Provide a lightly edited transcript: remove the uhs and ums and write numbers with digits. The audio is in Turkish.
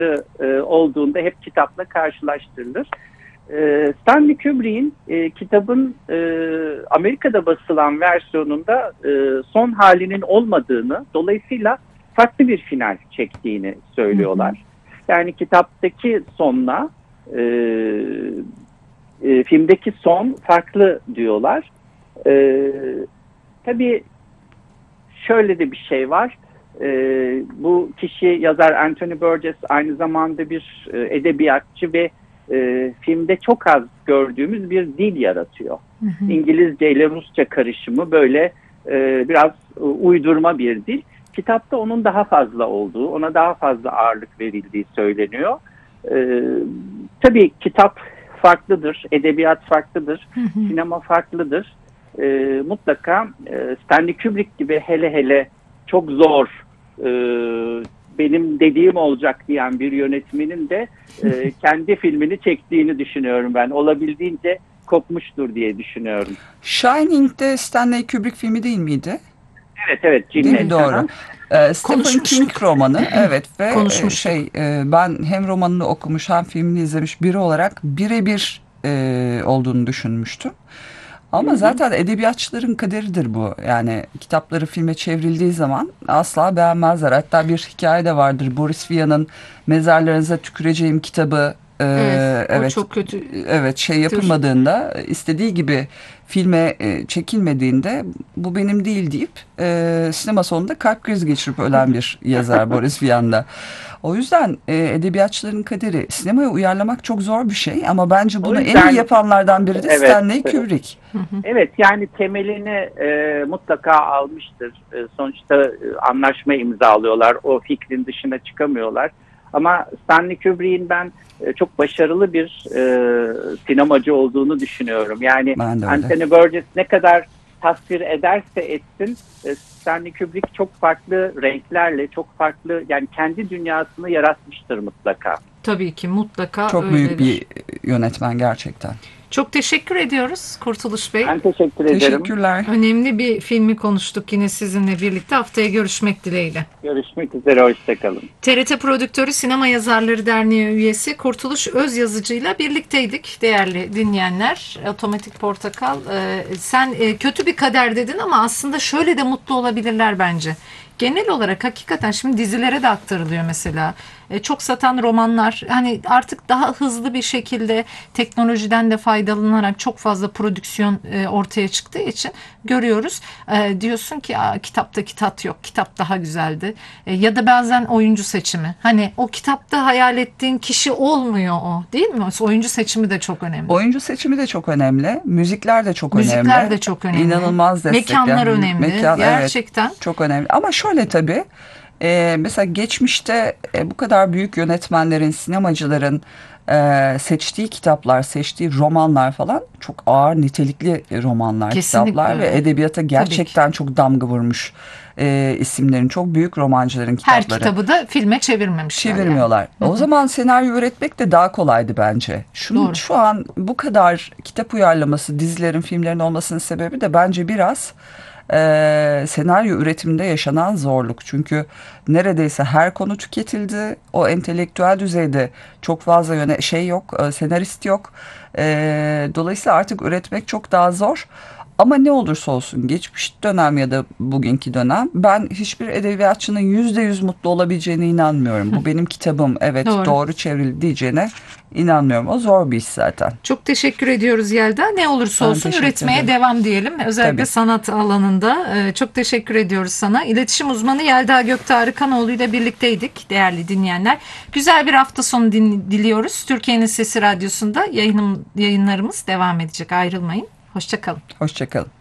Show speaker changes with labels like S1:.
S1: olduğunda hep kitapla karşılaştırılır. Stanley Kubrick'in kitabın Amerika'da basılan versiyonunda son halinin olmadığını, dolayısıyla farklı bir final çektiğini söylüyorlar. Yani kitaptaki sonla filmdeki son farklı diyorlar. Tabii şöyle de bir şey var. Bu kişi, yazar Anthony Burgess, aynı zamanda bir edebiyatçı ve filmde çok az gördüğümüz bir dil yaratıyor. İngilizce ile Rusça karışımı, böyle biraz uydurma bir dil. Kitapta onun daha fazla olduğu, ona daha fazla ağırlık verildiği söyleniyor. Tabii kitap farklıdır, edebiyat farklıdır, sinema farklıdır. Mutlaka Stanley Kubrick gibi, hele hele çok zor, benim dediğim olacak diyen bir yönetmenin de kendi filmini çektiğini düşünüyorum ben. Olabildiğince kopmuştur diye düşünüyorum.
S2: Shining de Stanley Kubrick filmi değil miydi?
S1: Evet,
S2: Cinnet. Doğru. Stephen King romanı, evet, ve ben hem romanını okumuş hem filmini izlemiş biri olarak birebir olduğunu düşünmüştüm. Ama zaten edebiyatçıların kaderidir bu. Yani kitapları filme çevrildiği zaman asla beğenmezler. Hatta bir hikaye de vardır. Boris Vian'ın Mezarlarınıza Tüküreceğim kitabı
S3: o çok kötü.
S2: Evet, yapılmadığında, istediği gibi filme çekilmediğinde bu benim değil deyip sinema sonunda kalp krizi geçirip ölen bir yazar Boris Vian'da. O yüzden edebiyatçıların kaderi, sinemaya uyarlamak çok zor bir şey ama bence bunu en iyi yapanlardan biri de Stanley Kubrick.
S1: Evet, yani temelini mutlaka almıştır. Sonuçta anlaşma imzalıyorlar. O fikrin dışına çıkamıyorlar. Ama Stanley Kubrick'in ben çok başarılı bir sinemacı olduğunu düşünüyorum. Yani Anthony Burgess ne kadar tasvir ederse etsin, Stanley Kubrick çok farklı renklerle, çok farklı, yani kendi dünyasını yaratmıştır mutlaka.
S3: Tabii ki, mutlaka
S2: çok
S3: öyledir.
S2: Büyük bir yönetmen gerçekten.
S3: Çok teşekkür ediyoruz Kurtuluş Bey.
S1: Ben teşekkür ederim.
S2: Teşekkürler.
S3: Önemli bir filmi konuştuk yine sizinle birlikte. Haftaya görüşmek dileğiyle.
S1: Görüşmek üzere, hoşçakalın.
S3: TRT Prodüktörü Sinema Yazarları Derneği üyesi Kurtuluş Özyazıcı'yla birlikteydik değerli dinleyenler. Otomatik Portakal, sen kötü bir kader dedin ama aslında şöyle de mutlu olabilirler bence. Genel olarak hakikaten şimdi dizilere de aktarılıyor mesela. Çok satan romanlar, hani artık daha hızlı bir şekilde teknolojiden de faydalanarak çok fazla prodüksiyon ortaya çıktığı için görüyoruz. Diyorsun ki kitapta kitap yok, kitap daha güzeldi. Ya da bazen oyuncu seçimi. Hani o kitapta hayal ettiğin kişi olmuyor o, değil mi? Oyuncu seçimi de çok önemli.
S2: Oyuncu seçimi de çok önemli. Müzikler de çok önemli.
S3: Müzikler de çok önemli.
S2: İnanılmaz destek.
S3: Mekanlar önemli. Gerçekten.
S2: Evet, çok önemli. Ama şöyle tabii. Mesela geçmişte bu kadar büyük yönetmenlerin, sinemacıların seçtiği kitaplar, seçtiği romanlar falan çok ağır, nitelikli romanlar,
S3: kesinlikle
S2: kitaplar
S3: öyle.
S2: Ve edebiyata gerçekten çok damga vurmuş isimlerin, çok büyük romancıların kitapları.
S3: Her kitabı da filme
S2: çevirmiyorlar. Yani. O zaman senaryo üretmek de daha kolaydı bence. Şu an bu kadar kitap uyarlaması, dizilerin, filmlerin olmasının sebebi de bence biraz senaryo üretiminde yaşanan zorluk. Çünkü neredeyse her konu tüketildi. O entelektüel düzeyde çok fazla yok, senarist yok. Dolayısıyla artık üretmek çok daha zor. Ama ne olursa olsun, geçmiş dönem ya da bugünkü dönem, ben hiçbir edebiyatçının %100 mutlu olabileceğine inanmıyorum. Bu benim kitabım, evet doğru çevrildi diyeceğine inanmıyorum. O zor bir iş zaten.
S3: Çok teşekkür ediyoruz Yelda. Ne olursa olsun üretmeye devam diyelim. Özellikle sanat alanında. Çok teşekkür ediyoruz sana. İletişim uzmanı Yelda Göktarıkanoğlu ile birlikteydik değerli dinleyenler. Güzel bir hafta sonu diliyoruz. Türkiye'nin Sesi Radyosu'nda yayınlarımız devam edecek. Ayrılmayın. Hoşça kalın.
S2: Hoşça kalın.